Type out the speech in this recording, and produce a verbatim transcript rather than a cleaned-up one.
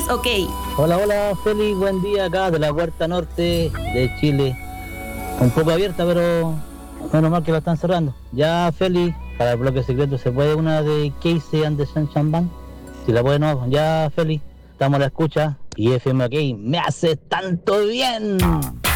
es OK. Hola, hola, Feli, buen día acá de la Puerta Norte de Chile. Un poco abierta, pero menos mal que la están cerrando. Ya, Feli, para el bloque secreto, ¿se puede una de Casey and the Sunshine Band? Si la puede, no. Ya, Feli, estamos a la escucha. Y F M OK me hace tanto bien.